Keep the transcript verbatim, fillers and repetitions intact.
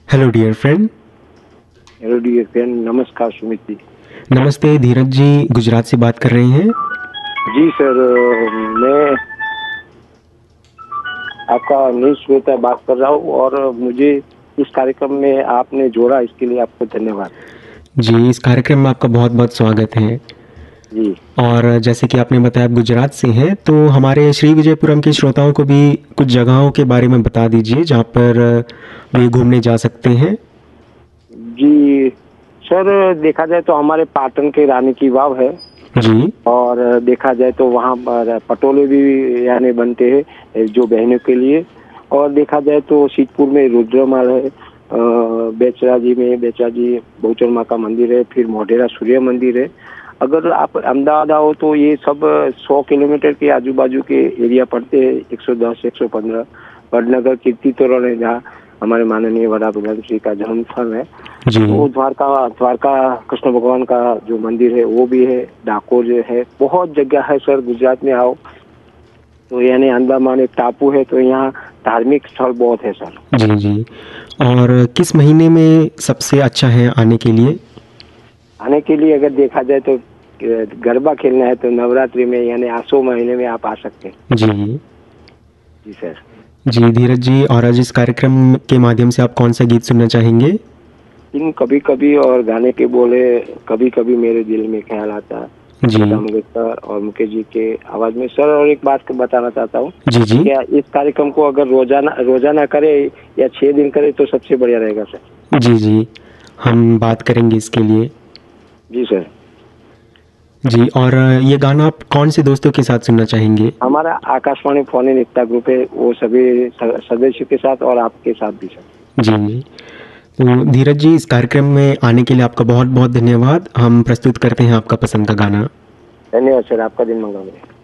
Hello dear friend. Hello dear friend, नमस्कार सुमित जी। नमस्ते धीरज जी, गुजरात से बात कर रहे हैं। जी सर, मैं आपका न्यूज़ श्रोता बात कर रहा हूँ और मुझे इस कार्यक्रम में आपने जोड़ा, इसके लिए आपको धन्यवाद। जी, इस कार्यक्रम में आपका बहुत बहुत स्वागत है। जी और जैसे कि आपने बताया आप गुजरात से हैं, तो हमारे श्री विजयपुरम के श्रोताओं को भी कुछ जगहों के बारे में बता दीजिए जहाँ पर वे घूमने जा सकते हैं। जी सर, देखा जाए तो हमारे पाटन के रानी की वाव है जी और देखा जाए तो वहाँ पर पटोले भी यानी बनते हैं जो बहनों के लिए। और देखा जाए तो सिद्धपुर में रुद्रमाल है, बेचरा जी में बेचरा जी बहुचर माँ का मंदिर है, फिर मोढेरा सूर्य मंदिर है। अगर आप अहमदाबाद आओ तो ये सब सौ किलोमीटर के आजू बाजू के एरिया पड़ते हैं, एक सौ दस एक सौ पंद्रह। वडनगर कीर्ति तोरण है जहाँ हमारे माननीय वड़ा प्रधान श्री का जन्म स्थल है। जी वो द्वारका द्वारका कृष्ण भगवान का जो मंदिर है वो भी है। डाकोर जो है, बहुत जगह है सर। गुजरात में आओ तो यानी अंडमान एक टापू है, तो यहाँ धार्मिक स्थल बहुत है सर। जी जी। और किस महीने में सबसे अच्छा है आने के लिए? आने के लिए अगर देखा जाए तो गरबा खेलना है तो नवरात्रि में यानी आसो महीने में आप आ सकते हैं। जी जी सर। जी धीरज जी, और आज इस कार्यक्रम के माध्यम से आप कौन सा गीत सुनना चाहेंगे? इन कभी कभी और गाने के बोले कभी कभी मेरे दिल में ख्याल आता, जी लता मंगेशकर और मुकेश जी के आवाज में सर। और एक बात बताना चाहता हूँ, जी जी क्या इस कार्यक्रम को अगर रोजाना रोजाना करे या छह दिन करे तो सबसे बढ़िया रहेगा सर। जी जी, हम बात करेंगे इसके लिए। जी सर। जी, और ये गाना आप कौन से दोस्तों के साथ सुनना चाहेंगे? हमारा Akashvani phone in Ekta group है, वो सभी सदस्यों के साथ और आपके साथ भी सर। जी जी। तो धीरज जी, इस कार्यक्रम में आने के लिए आपका बहुत बहुत धन्यवाद। हम प्रस्तुत करते हैं आपका पसंद का गाना। धन्यवाद सर, आपका दिन मंगलमय।